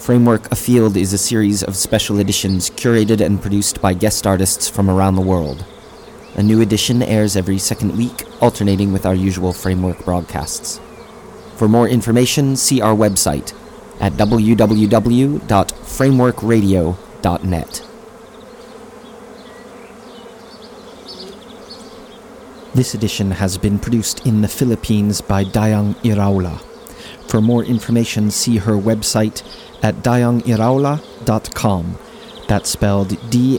Framework Afield is a series of special editions curated and produced by guest artists from around the world. A new edition airs every second week, alternating with our usual Framework broadcasts. For more information, see our website at www.frameworkradio.net. This edition has been produced in the Philippines by Dayang Iraula. For more information, see her website at dayangiraula.com. That's spelled DAYANG